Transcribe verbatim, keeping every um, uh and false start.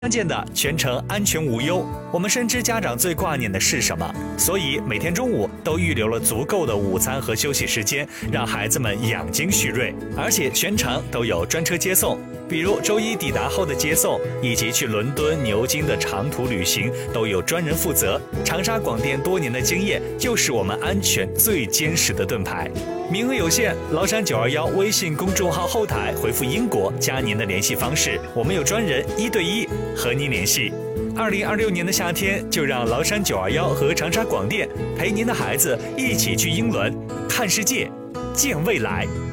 关键的全程安全无忧。我们深知家长最挂念的是什么，所以每天中午都预留了足够的午餐和休息时间，让孩子们养精蓄锐。而且全程都有专车接送，比如周一抵达后的接送，以及去伦敦、牛津的长途旅行，都有专人负责。长沙广电多年的经验，就是我们安全最坚实的盾牌。名额有限，崂山九二幺微信公众号后台回复英国加您的联系方式，我们有专人一对一和您联系。二零二六年的夏天，就让崂山九二幺和长沙广电陪您的孩子一起去英伦，看世界，见未来。